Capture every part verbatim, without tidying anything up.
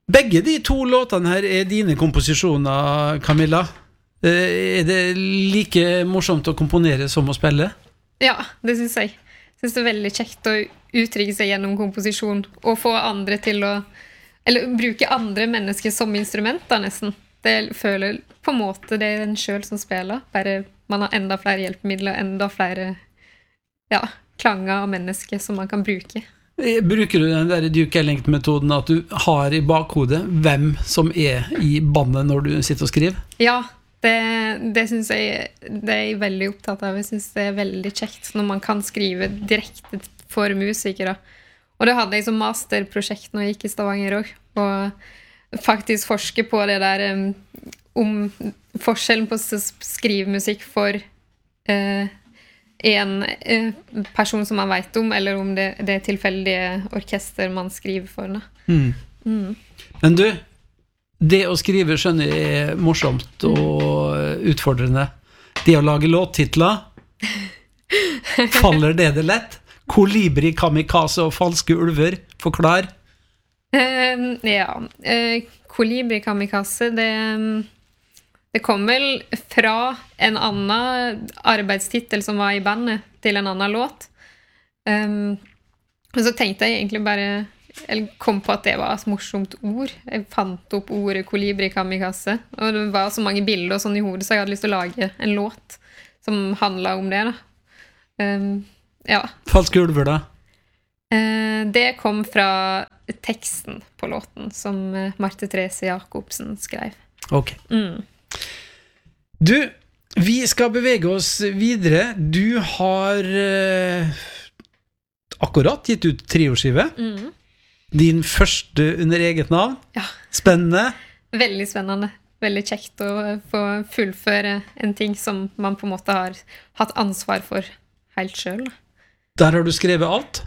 Begge de to låtene her er dine komposisjoner, Camilla. Er det like morsomt å komponere som å spille? Ja, det synes jeg. Jeg synes det er veldig kjekt å uttrykke seg gjennom komposisjon, og få andre til å, eller bruke andre mennesker som instrumenter nesten. Det føler på en måte det er en selv som spiller, bare man har enda flere hjelpemidler, enda flere ja, klanger og mennesker som man kan bruke. Bruker du den der Duke Ellington-metoden at du har i bakhodet hvem som er i bandet når du sitter og skriver? Ja, det, det synes jeg det er jeg veldig opptatt av. Jeg synes det er veldig kjekt når man kan skrive direkte for musikere. Og det hadde jeg som masterprosjekt når jeg gikk i Stavanger også, og faktisk forske på det der um, om forskjellen på å skrive musikk for uh, en uh, person som man vet om, eller om det, det er tilfeldige orkester man skriver for. Mm. Mm. Men du, det å skrive skjønner jeg er morsomt og utfordrende. Det å lage låttitler, faller det det lett? Kolibri, kamikaze og falske ulver, forklar. Uh, ja, uh, Kolibri, kamikaze, det, det kom vel fra en annen arbeidstitel som var i bandet til en annen låt. Um, og så tenkte jeg egentlig bare, eller kom på at det var et morsomt ord. Jeg fant opp ordet kolibri, kamikaze, og det var så mange bilder og sånn i hodet, så jeg hadde lyst til å lage en låt som handlet om det da. Um, Ja. Falske ulver da? Eh, det kom fra teksten på låten som Marte Therese Jacobsen skrev. Ok. Mm. Du, vi skal bevege oss videre. Du har eh, akkurat gitt ut trioskive. Mm. Din første under eget navn. Ja. Spennende. Veldig spennende. Veldig kjekt å få fullføre en ting som man på en måte har hatt ansvar for helt selv. Der har du skrevet alt?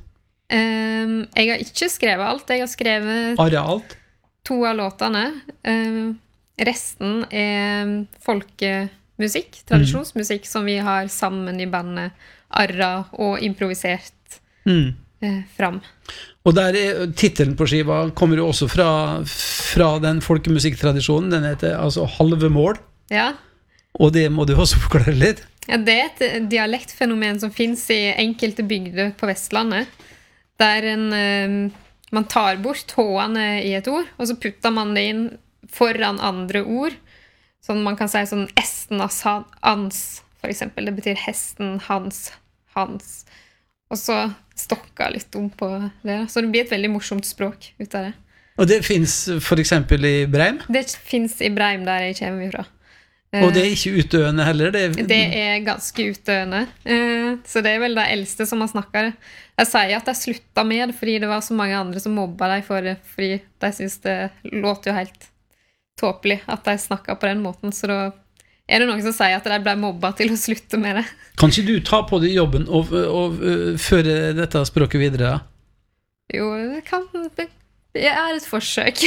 Um, jeg har ikke skrevet alt. Jeg har skrevet Are alt? to av låtene. Um, resten er folkemusikk, tradisjonsmusikk, mm. som vi har sammen i bandet arra og improvisert mm. uh, fram. Og der er, titelen på skiva kommer jo også fra, fra den folkemusikktradisjonen. Den heter altså Halve mål. Ja. Og det må du også forklare litt. Ja, det er et dialektfenomen som finnes i enkelte bygder på Vestlandet, der en, um, man tar bort h-ene i et ord, og så putter man det inn foran andre ord, sånn man kan si sånn esten, ans, for eksempel. Det betyr hesten, hans, hans. Og så stokker litt om på det, så det blir et veldig morsomt språk ut av det. Og det finnes for eksempel i Breim? Det finnes i Breim, der jeg kommer ifra. Og det er ikke utdøende heller? Det er, det er ganske utdøende. Så det er vel de eldste som har snakket det. Jeg sier at jeg sluttet med det, fordi det var så mange andre som mobbet dem for det, fordi de synes det låter jo helt tåpelig at de snakket på den måten, så da er det noen som sier at de ble mobbet til å slutte med det. Kan ikke du ta på deg jobben og, og, og, og føre dette språket videre? Jo, det kan det. Det er et forsøk.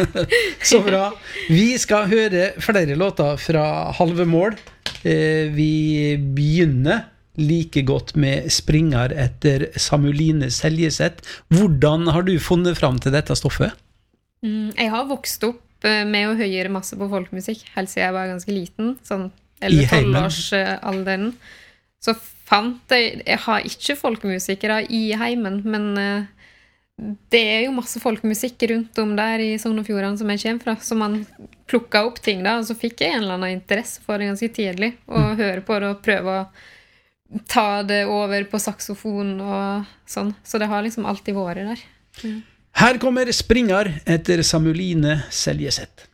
Så bra. Vi skal høre flere låter fra Halve mål. Vi begynner like godt med Springer etter Samueline Seljeseth. Hvordan har du funnet fram til dette stoffet? Jeg har vokst opp med å høre masse på folkemusikk, helt siden jeg var ganske liten, sånn elleve-tolv-årsalderen. Så fant jeg, jeg har ikke folkemusikere i heimen, men det er jo masse folkemusikk rundt om der i Sogn og Fjordane som jeg kommer fra, så man plukket opp ting da, og så fikk jeg en eller annen interesse for det ganske tidlig, og mm. høre på det og prøve å ta det over på saksofon og sånn, så det har liksom alltid vært der. Mm. Her kommer Springer etter Samueline Seljeseth.